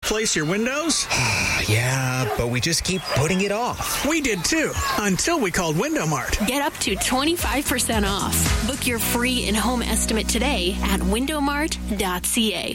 replace your windows? Yeah, but we just keep putting it off. We did too, until we called Window Mart. Get up to 25% off. Book your free in-home estimate today at windowmart.ca.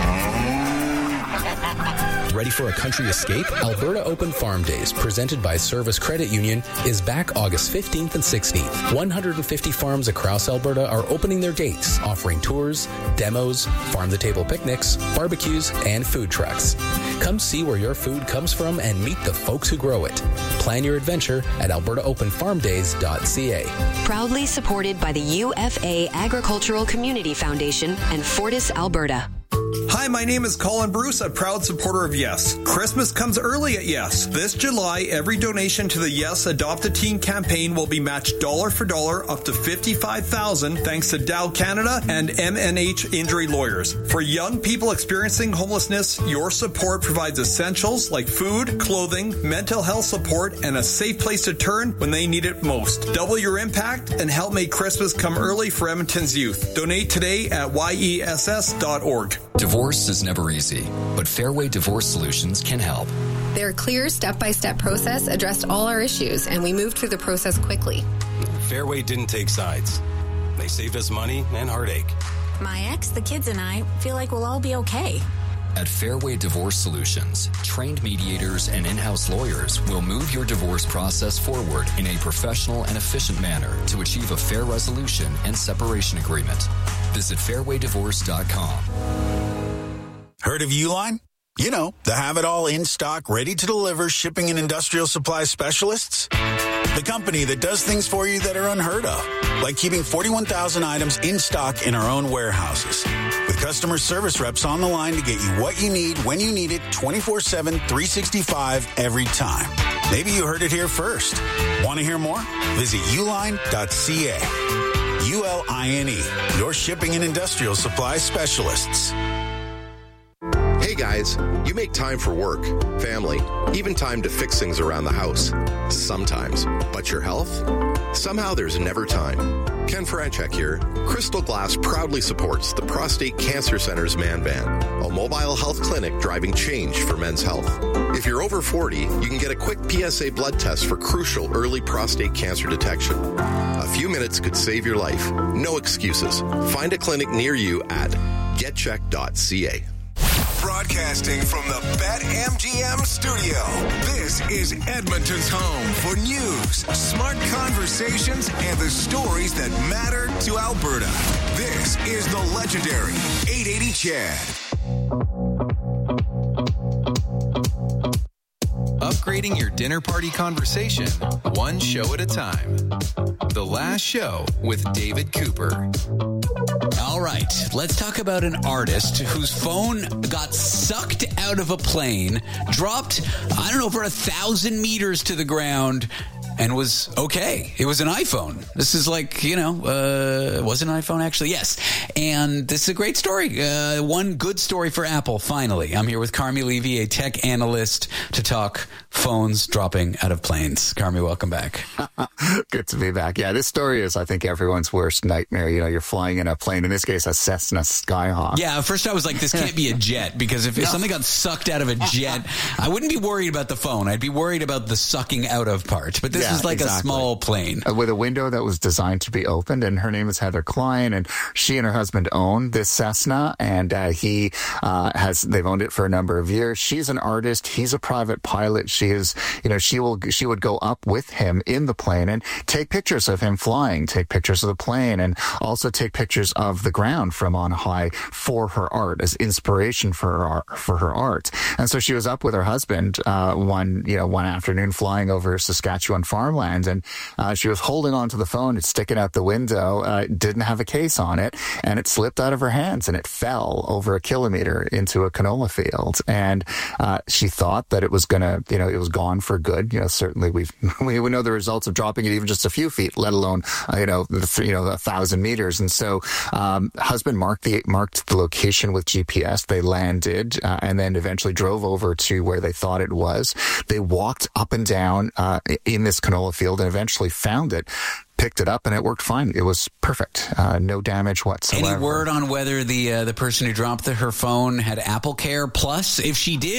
Ready for a country escape? Alberta Open Farm Days, presented by Service Credit Union, is back August 15th and 16th. 150 farms across Alberta are opening their gates, offering tours, demos, farm-to-table picnics, barbecues, and food trucks. Come see where your food comes from and meet the folks who grow it. Plan your adventure at albertaopenfarmdays.ca. Proudly supported by the UFA Agricultural Community Foundation and Fortis, Alberta. Hi, my name is Colin Bruce, a proud supporter of Yes. Christmas comes early at Yes. This July, every donation to the Yes Adopt a Teen campaign will be matched dollar for dollar up to $55,000 thanks to Dow Canada and MNH Injury Lawyers. For young people experiencing homelessness, your support provides essentials like food, clothing, mental health support, and a safe place to turn when they need it most. Double your impact and help make Christmas come early for Edmonton's youth. Donate today at yess.org. Divorce is never easy, but Fairway Divorce Solutions can help. Their clear step-by-step process addressed all our issues, and we moved through the process quickly. Fairway didn't take sides. They saved us money and heartache. My ex, the kids, and I feel like we'll all be okay. At Fairway Divorce Solutions, trained mediators and in-house lawyers will move your divorce process forward in a professional and efficient manner to achieve a fair resolution and separation agreement. Visit fairwaydivorce.com. Heard of Uline? You know, the have-it-all in-stock, ready-to-deliver shipping and industrial supply specialists. The company that does things for you that are unheard of, like keeping 41,000 items in stock in our own warehouses. With customer service reps on the line to get you what you need, when you need it, 24/7, 365, every time. Maybe you heard it here first. Want to hear more? Visit uline.ca. ULINE, your shipping and industrial supply specialists. Hey guys, you make time for work, family, even time to fix things around the house. Sometimes. But your health? Somehow there's never time. Ken Franchek here. Crystal Glass proudly supports the Prostate Cancer Center's Man Van, a mobile health clinic driving change for men's health. If you're over 40, you can get a quick PSA blood test for crucial early prostate cancer detection. A few minutes could save your life. No excuses. Find a clinic near you at getcheck.ca. Broadcasting from the BetMGM studio, this is Edmonton's home for news, smart conversations, and the stories that matter to Alberta. This is the legendary 880 Chad. Upgrading your dinner party conversation, one show at a time. The Last Show with David Cooper. All right, let's talk about an artist whose phone got sucked out of a plane, dropped, over 1,000 meters to the ground, and was okay. It was an iPhone. This is was it an iPhone actually? Yes. And this is a great story. One good story for Apple, finally. I'm here with Carmi Levy, a tech analyst, to talk phones dropping out of planes. Carmi, welcome back. Good to be back. Yeah, this story is, I think, everyone's worst nightmare. You're flying in a plane, in this case, a Cessna Skyhawk. Yeah, at first I was like, this can't be a jet, because if something got sucked out of a jet, I wouldn't be worried about the phone. I'd be worried about the sucking out of part. But this is like exactly. A small plane. With a window that was designed to be opened, and her name is Heather Klein, and she and her husband own this Cessna, and they've owned it for a number of years. She's an artist. He's a private pilot. She would go up with him in the plane and take pictures of him flying, take pictures of the plane, and also take pictures of the ground from on high for her art, as inspiration for her art. And so she was up with her husband one afternoon flying over Saskatchewan farmland, and she was holding onto the phone. It's sticking out the window. It didn't have a case on it, and it slipped out of her hands, and it fell over a kilometer into a canola field. And she thought that it was it was gone for good. Certainly we know the results of dropping it even just a few feet, let alone 1,000 meters. And so husband marked the location with GPS. They landed and then eventually drove over to where they thought it was. They walked up and down in this canola field and eventually found it, picked it up, and it worked fine. It was perfect. No damage whatsoever. Any word on whether the person who dropped her phone had Apple Care Plus? If she did,